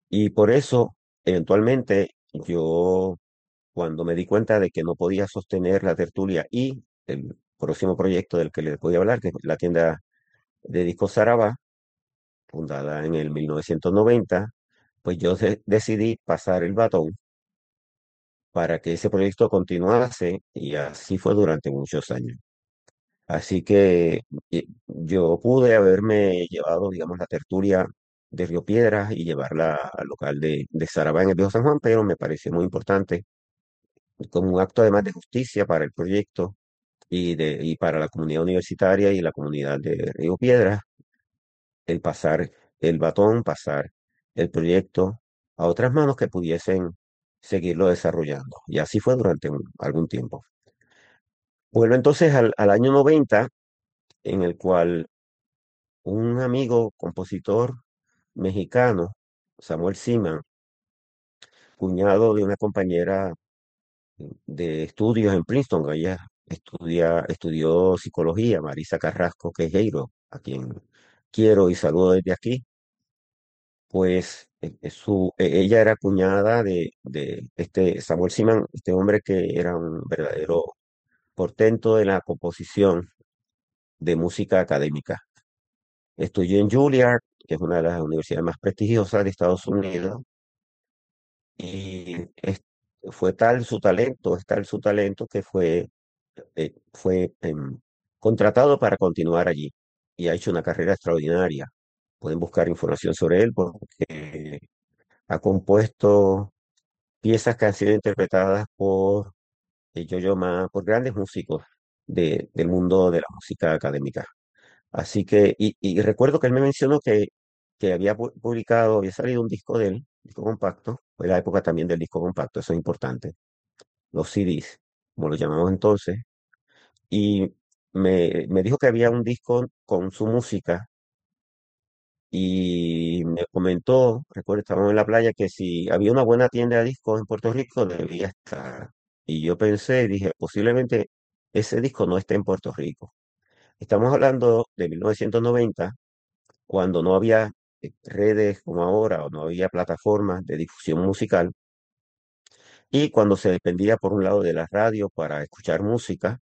Y por eso, eventualmente, yo, cuando me di cuenta de que no podía sostener la tertulia y el próximo proyecto del que les voy a hablar, que es la tienda de discos Saraba, fundada en el 1990, pues yo decidí pasar el batón para que ese proyecto continuase y así fue durante muchos años. Así que yo pude haberme llevado, digamos, la tertulia de Río Piedras y llevarla al local de Sarabá en el Viejo San Juan, pero me pareció muy importante como un acto además de justicia para el proyecto y para la comunidad universitaria y la comunidad de Río Piedras, el pasar el batón, pasar el proyecto a otras manos que pudiesen seguirlo desarrollando. Y así fue durante algún tiempo. Vuelvo entonces al año 90, en el cual un amigo compositor mexicano, Samuel Siman, cuñado de una compañera de estudios en Princeton, ella estudió psicología, Marisa Carrasco Queijeiro, a quien quiero y saludo desde aquí, pues ella era cuñada de este Samuel Siman, este hombre que era un verdadero portento de la composición de música académica. Estudió en Juilliard, que es una de las universidades más prestigiosas de Estados Unidos, y fue tal su talento, es tal su talento que fue contratado para continuar allí y ha hecho una carrera extraordinaria. Pueden buscar información sobre él porque ha compuesto piezas que han sido interpretadas por Yo-Yo Ma, por grandes músicos del mundo de la música académica. Así que, y recuerdo que él me mencionó que había publicado, había salido un disco de él, disco compacto, fue la época también del disco compacto, eso es importante, los CDs, como lo llamamos entonces, y me dijo que había un disco con su música y me comentó, recuerdo, estábamos en la playa, que si había una buena tienda de discos en Puerto Rico, debía estar. Y yo pensé, dije, posiblemente ese disco no esté en Puerto Rico. Estamos hablando de 1990 cuando no había redes como ahora o no había plataformas de difusión musical y cuando se dependía por un lado de la radio para escuchar música,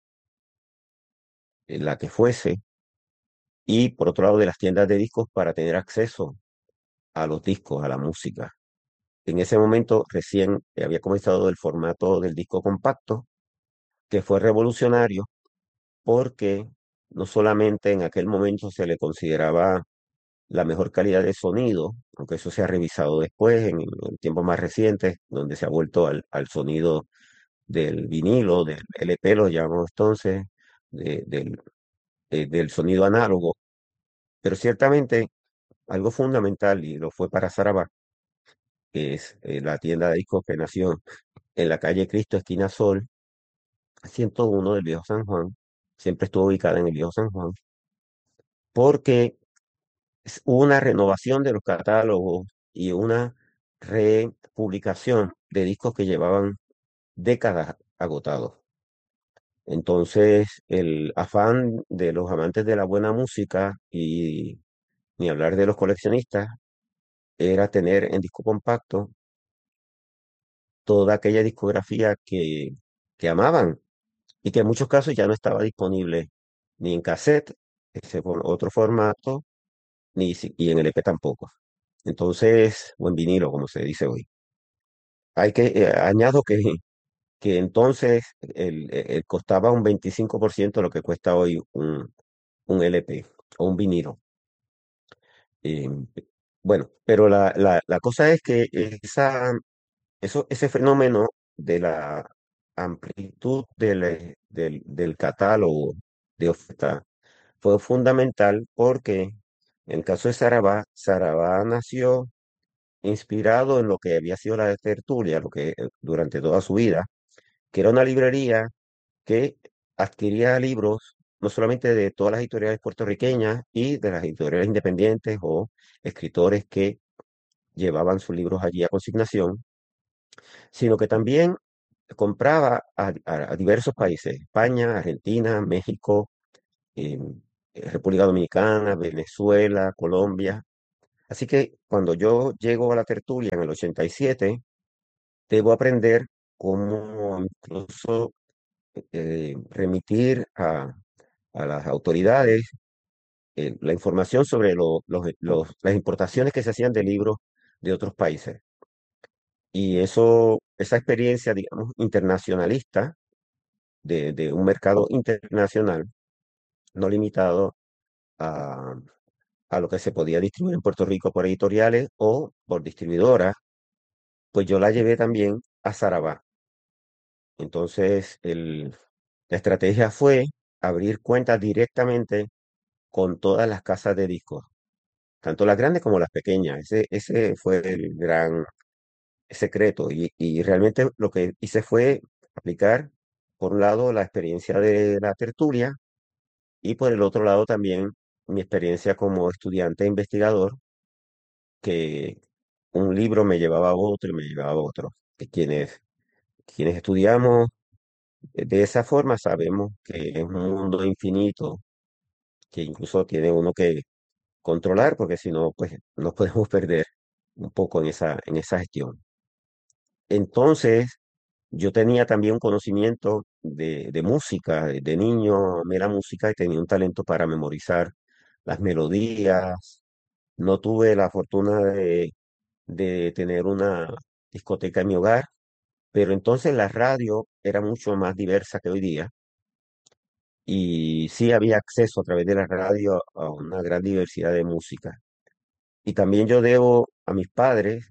la que fuese, y por otro lado de las tiendas de discos para tener acceso a los discos, a la música. En ese momento recién había comenzado el formato del disco compacto, que fue revolucionario porque no solamente en aquel momento se le consideraba la mejor calidad de sonido, aunque eso se ha revisado después en tiempos más recientes, donde se ha vuelto al sonido del vinilo, del LP, lo llamamos entonces, del sonido análogo. Pero ciertamente algo fundamental, y lo fue para Sarabá, que es la tienda de discos que nació en la calle Cristo, esquina Sol, 101 del Viejo San Juan, siempre estuvo ubicada en el Viejo San Juan, porque hubo una renovación de los catálogos y una republicación de discos que llevaban décadas agotados. Entonces, el afán de los amantes de la buena música y ni hablar de los coleccionistas era tener en disco compacto toda aquella discografía que amaban y que en muchos casos ya no estaba disponible ni en cassette, ese por otro formato, y en LP tampoco. Entonces, o en vinilo, como se dice hoy. Añado que entonces costaba un 25% lo que cuesta hoy un LP o un vinilo. Eh, bueno, pero la cosa es que ese fenómeno de la amplitud del catálogo de oferta fue fundamental porque en el caso de Sarabá, Sarabá nació inspirado en lo que había sido la tertulia, lo que durante toda su vida, que era una librería que adquiría libros no solamente de todas las editoriales puertorriqueñas y de las editoriales independientes o escritores que llevaban sus libros allí a consignación, sino que también compraba a diversos países, España, Argentina, México, República Dominicana, Venezuela, Colombia. Así que cuando yo llego a la tertulia en el 87, debo aprender cómo incluso remitir a las autoridades la información sobre las importaciones que se hacían de libros de otros países. Y eso, esa experiencia, digamos, internacionalista de un mercado internacional, no limitado a, a lo que se podía distribuir en Puerto Rico por editoriales o por distribuidoras, pues yo la llevé también a Sarabá. Entonces, la estrategia fue abrir cuentas directamente con todas las casas de discos, tanto las grandes como las pequeñas. Ese fue el gran secreto. Y realmente lo que hice fue aplicar, por un lado, la experiencia de la tertulia y por el otro lado también mi experiencia como estudiante e investigador, que un libro me llevaba a otro y me llevaba a otro. Que quienes estudiamos de esa forma sabemos que es un mundo infinito que incluso tiene uno que controlar, porque si no, pues nos podemos perder un poco en esa gestión. Entonces, yo tenía también un conocimiento de música, de niño amé la música y tenía un talento para memorizar las melodías. No tuve la fortuna de tener una discoteca en mi hogar, pero entonces la radio era mucho más diversa que hoy día y sí había acceso a través de la radio a una gran diversidad de música. Y también yo debo a mis padres,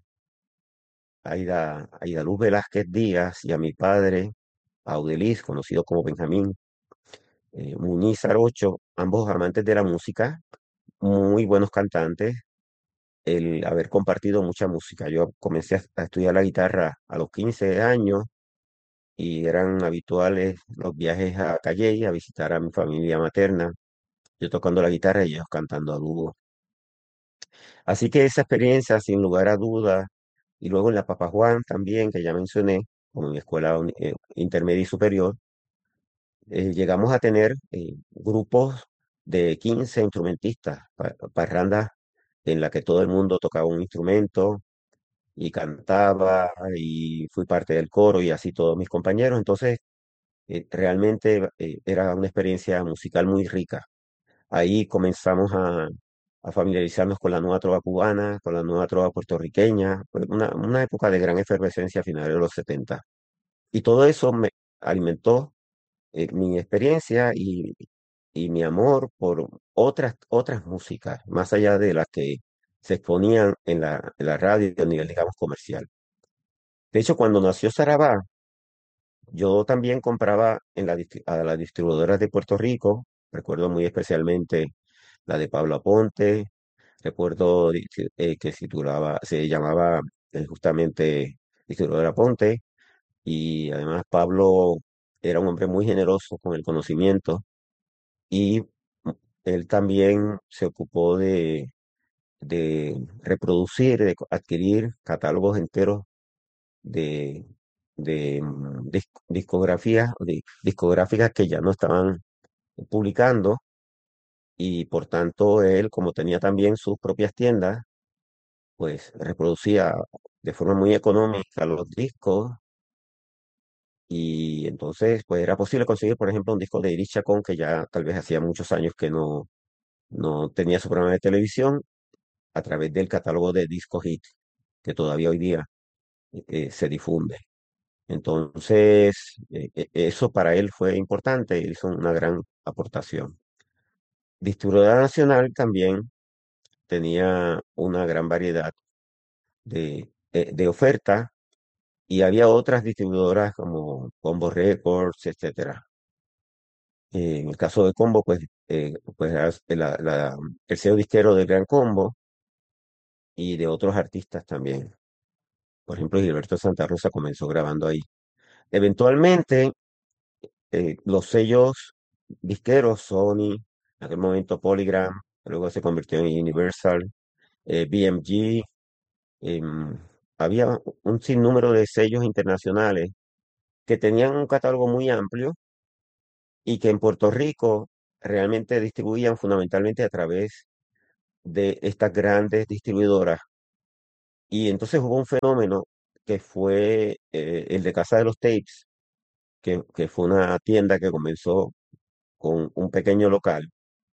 a Ida Luz Velázquez Díaz y a mi padre, a Audeliz, conocido como Benjamín Muñiz Arocho, ambos amantes de la música, muy buenos cantantes, el haber compartido mucha música. Yo comencé a estudiar la guitarra a los 15 años y eran habituales los viajes a Calley a visitar a mi familia materna, yo tocando la guitarra y ellos cantando a dúo. Así que esa experiencia, sin lugar a dudas, y luego en la Papa Juan también, que ya mencioné, como en mi escuela intermedia y superior, llegamos a tener grupos de 15 instrumentistas, parrandas en la que todo el mundo tocaba un instrumento y cantaba y fui parte del coro y así todos mis compañeros. Entonces, realmente era una experiencia musical muy rica. Ahí comenzamos a familiarizarnos con la nueva trova cubana, con la nueva trova puertorriqueña, fue una época de gran efervescencia a finales de los 70. Y todo eso me alimentó mi experiencia y mi amor por otras músicas, más allá de las que se exponían en la radio a nivel, digamos, comercial. De hecho, cuando nació Sarabá, yo también compraba a las distribuidoras de Puerto Rico, recuerdo muy especialmente la de Pablo Aponte, recuerdo que se llamaba justamente distribuidora Aponte, y además Pablo era un hombre muy generoso con el conocimiento y él también se ocupó de reproducir, adquirir catálogos enteros de, discografías, discográficas que ya no estaban publicando y por tanto él, como tenía también sus propias tiendas, pues reproducía de forma muy económica los discos y entonces pues era posible conseguir, por ejemplo, un disco de Iris Chacón que ya tal vez hacía muchos años que no tenía su programa de televisión a través del catálogo de Disco Hit, que todavía hoy día se difunde. Entonces, eso para él fue importante, hizo una gran aportación. Distribuidora Nacional también tenía una gran variedad de oferta y había otras distribuidoras como Combo Records, etcétera. En el caso de Combo, pues era el sello disquero del Gran Combo y de otros artistas también. Por ejemplo, Gilberto Santa Rosa comenzó grabando ahí. Eventualmente, los sellos disqueros, Sony, en aquel momento Polygram, luego se convirtió en Universal, BMG, em, había un sinnúmero de sellos internacionales que tenían un catálogo muy amplio y que en Puerto Rico realmente distribuían fundamentalmente a través de estas grandes distribuidoras. Y entonces hubo un fenómeno que fue el de Casa de los Tapes, que fue una tienda que comenzó con un pequeño local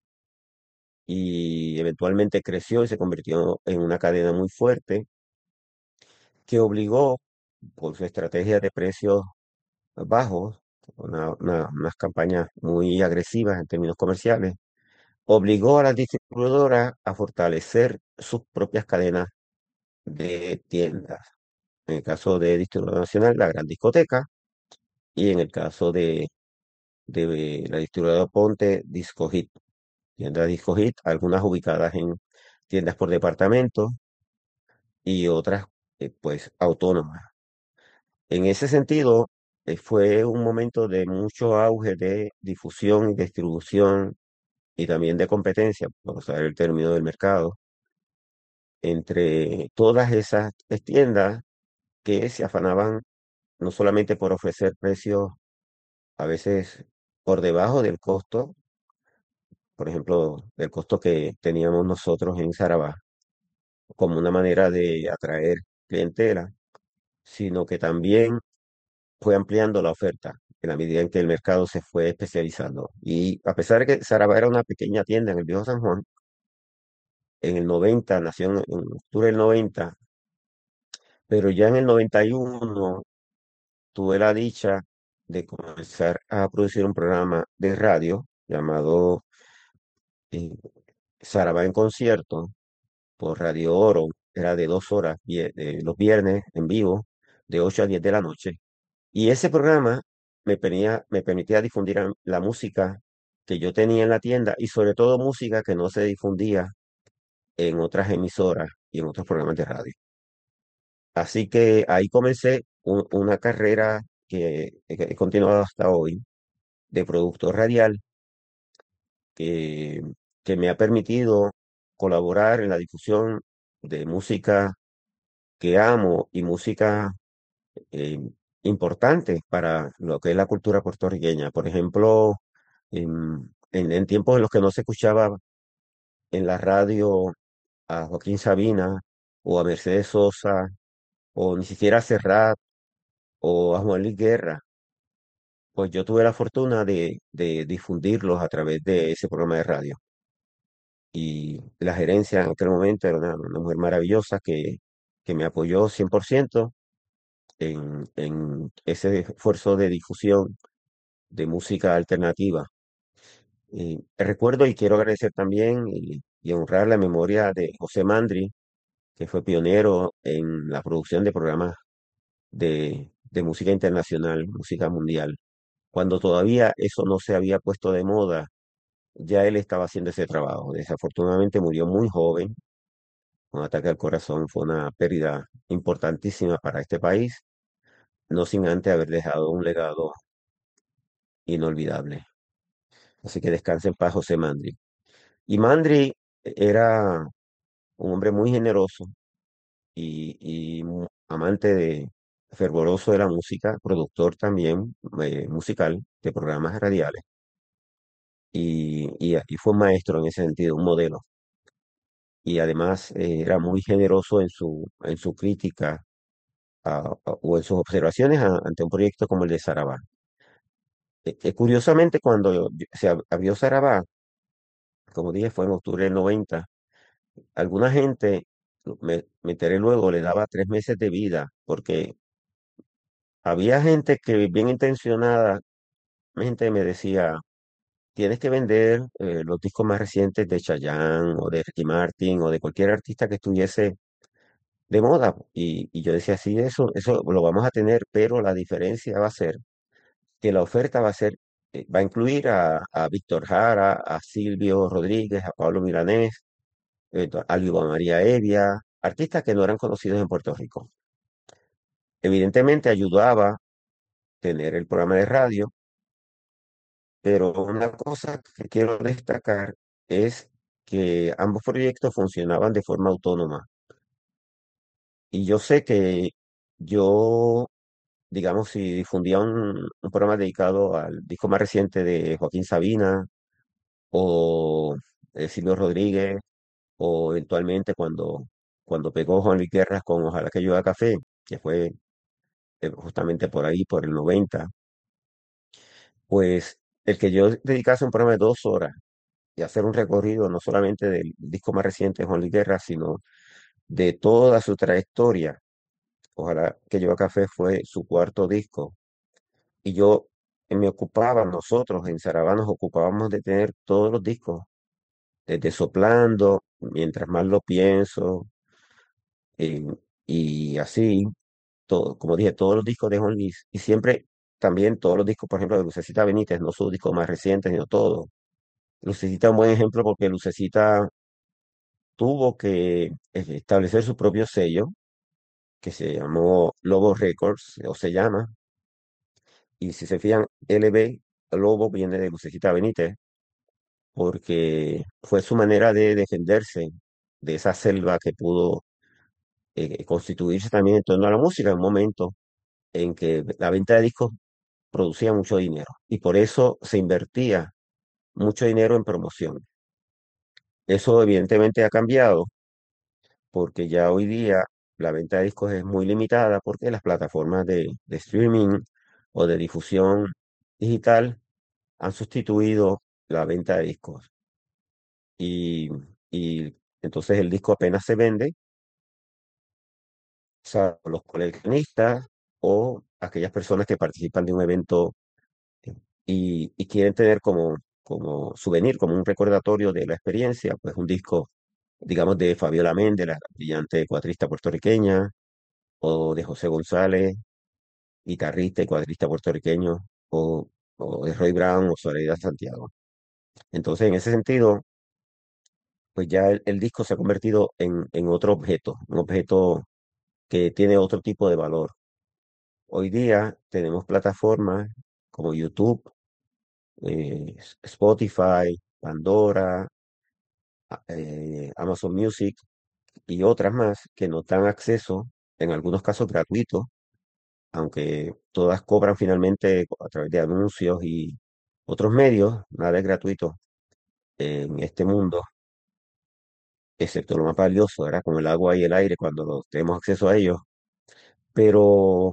y eventualmente creció y se convirtió en una cadena muy fuerte que obligó, por su estrategia de precios bajos, unas campañas muy agresivas en términos comerciales, obligó a las distribuidoras a fortalecer sus propias cadenas de tiendas. En el caso de distribuidora nacional, la gran discoteca, y en el caso de la distribuidora Ponte, Disco Hit, tiendas Disco Hit, algunas ubicadas en tiendas por departamento y otras pues autónomas. En ese sentido, fue un momento de mucho auge de difusión y distribución y también de competencia, por usar el término del mercado, entre todas esas tiendas que se afanaban no solamente por ofrecer precios a veces por debajo del costo, por ejemplo, del costo que teníamos nosotros en Sarabá, como una manera de atraer clientela, sino que también fue ampliando la oferta en la medida en que el mercado se fue especializando. Y a pesar de que Sarabá era una pequeña tienda en el viejo San Juan, en el 90, nació en octubre del 90, pero ya en el 91 tuve la dicha de comenzar a producir un programa de radio llamado eh, Sarabá en concierto por Radio Oro. Era de 2 horas, los viernes en vivo, de 8 a 10 de la noche. Y ese programa me permitía difundir la música que yo tenía en la tienda y sobre todo música que no se difundía en otras emisoras y en otros programas de radio. Así que ahí comencé una carrera que he continuado hasta hoy de productor radial que, que me ha permitido colaborar en la difusión de música que amo y música eh, importante para lo que es la cultura puertorriqueña. Por ejemplo, en tiempos en los que no se escuchaba en la radio a Joaquín Sabina o a Mercedes Sosa o ni siquiera a Serrat o a Juan Luis Guerra, pues yo tuve la fortuna de difundirlos a través de ese programa de radio. Y la gerencia en aquel momento era una mujer maravillosa que me apoyó 100% en ese esfuerzo de difusión de música alternativa. Y recuerdo y quiero agradecer también y honrar la memoria de José Mandri, que fue pionero en la producción de programas de música internacional, música mundial. Cuando todavía eso no se había puesto de moda, ya él estaba haciendo ese trabajo. Desafortunadamente murió muy joven, un ataque al corazón. Fue una pérdida importantísima para este país, no sin antes haber dejado un legado inolvidable. Así que descanse en paz, José Mandri. Y Mandri era un hombre muy generoso y amante fervoroso de la música, productor también musical de programas radiales. Y fue un maestro en ese sentido, un modelo. Y además era muy generoso en su crítica o en sus observaciones ante un proyecto como el de Sarabá. Curiosamente, cuando se abrió Sarabá, como dije, fue en octubre del 90. Alguna gente, me enteré luego, le daba 3 meses de vida, porque había gente que bien intencionada, gente me decía, tienes que vender los discos más recientes de Chayanne o de Ricky Martin o de cualquier artista que estuviese de moda. Y yo decía, sí, eso lo vamos a tener, pero la diferencia va a ser que la oferta va a incluir a Víctor Jara, a Silvio Rodríguez, a Pablo Milanés, a Luis María Evia, artistas que no eran conocidos en Puerto Rico. Evidentemente ayudaba tener el programa de radio, pero una cosa que quiero destacar es que ambos proyectos funcionaban de forma autónoma. Y yo sé que yo, digamos, si difundía un programa dedicado al disco más reciente de Joaquín Sabina o Silvio Rodríguez o eventualmente cuando pegó Juan Luis Guerra con Ojalá que llueva café, que fue justamente por ahí, por el 90, pues el que yo dedicase un programa de 2 horas y hacer un recorrido no solamente del disco más reciente de Juan Luis Guerra, sino de toda su trayectoria. Ojalá que llueva café fue su cuarto disco. Y yo me ocupaba, nosotros en Sarabá nos ocupábamos de tener todos los discos, desde Soplando, Mientras más lo pienso, eh, y así, todo, como dije, todos los discos de Juan Luis, y siempre también todos los discos, por ejemplo, de Lucecita Benítez, no sus discos más recientes, sino todo. Lucecita es un buen ejemplo porque Lucecita tuvo que establecer su propio sello, que se llamó Lobo Records, o se llama, y si se fijan, LB, Lobo viene de Lucecita Benítez, porque fue su manera de defenderse de esa selva que pudo constituirse también en torno a la música en un momento en que la venta de discos producía mucho dinero y por eso se invertía mucho dinero en promoción. Eso evidentemente ha cambiado porque ya hoy día la venta de discos es muy limitada porque las plataformas de streaming o de difusión digital han sustituido la venta de discos y, y entonces el disco apenas se vende, o sea, los coleccionistas o aquellas personas que participan de un evento y quieren tener como souvenir, como un recordatorio de la experiencia, pues un disco, digamos, de Fabiola Méndez, la brillante cuatrista puertorriqueña, o de José González, guitarrista y cuatrista puertorriqueño, o, o de Roy Brown o Soledad Santiago. Entonces, en ese sentido, pues ya el disco se ha convertido en otro objeto, un objeto que tiene otro tipo de valor. Hoy día tenemos plataformas como YouTube, Spotify, Pandora, Amazon Music y otras más que nos dan acceso, en algunos casos gratuitos, aunque todas cobran finalmente a través de anuncios y otros medios, nada es gratuito en este mundo, excepto lo más valioso, ¿verdad? Como el agua y el aire cuando tenemos acceso a ellos. Pero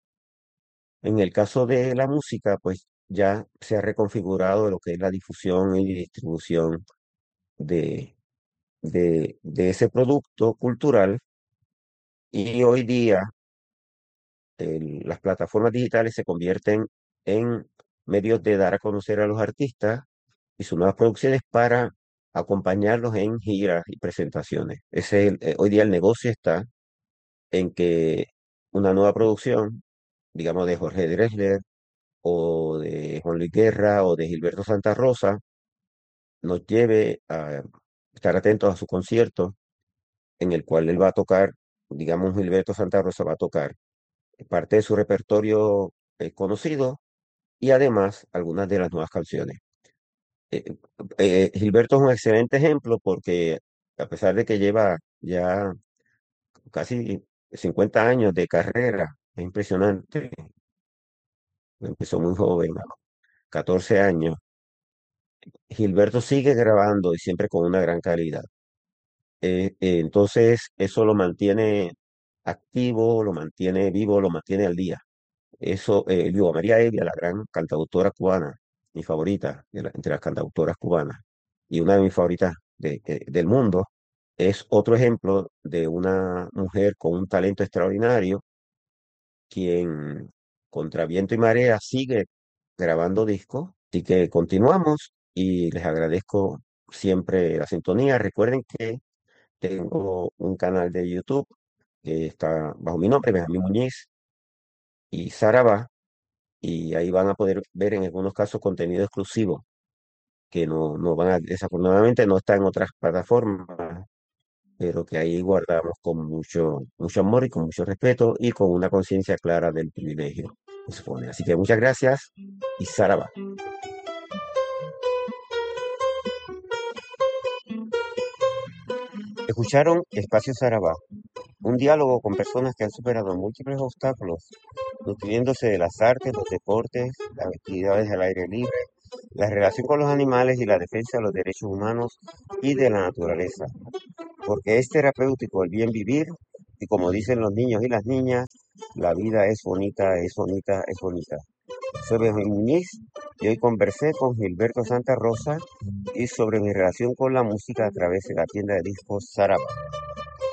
en el caso de la música, pues ya se ha reconfigurado lo que es la difusión y distribución de, de ese producto cultural y hoy día las plataformas digitales se convierten en medios de dar a conocer a los artistas y sus nuevas producciones para acompañarlos en giras y presentaciones. Hoy día el negocio está en que una nueva producción, digamos de Jorge Drexler o de Juan Luis Guerra o de Gilberto Santa Rosa, nos lleve a estar atentos a su concierto en el cual él va a tocar, digamos Gilberto Santa Rosa va a tocar parte de su repertorio conocido y además algunas de las nuevas canciones. Eh, Gilberto es un excelente ejemplo porque a pesar de que lleva ya casi 50 años de carrera, es impresionante, empezó muy joven, a los 14 años, Gilberto sigue grabando y siempre con una gran calidad. Entonces eso lo mantiene activo, lo mantiene vivo, lo mantiene al día. Eso, digo, María Evia, la gran cantautora cubana, mi favorita entre las cantautoras cubanas, y una de mis favoritas del mundo, es otro ejemplo de una mujer con un talento extraordinario, quien contra viento y marea sigue grabando discos. Así que continuamos y les agradezco siempre la sintonía. Recuerden que tengo un canal de YouTube que está bajo mi nombre, Benjamín Muñiz y Saraba y ahí van a poder ver en algunos casos contenido exclusivo que no van a, desafortunadamente no está en otras plataformas, pero que ahí guardamos con mucho amor y con mucho respeto y con una conciencia clara del privilegio que supone. Así que muchas gracias y Saraba. Escucharon Espacio Saraba, un diálogo con personas que han superado múltiples obstáculos, nutriéndose de las artes, los deportes, las actividades al aire libre la relación con los animales y la defensa de los derechos humanos y de la naturaleza, porque es terapéutico el bien vivir y como dicen los niños y las niñas, la vida es bonita, es bonita, es bonita. Soy Benjamín Muñiz y hoy conversé con Gilberto Santa Rosa y sobre mi relación con la música a través de la tienda de discos Saraba.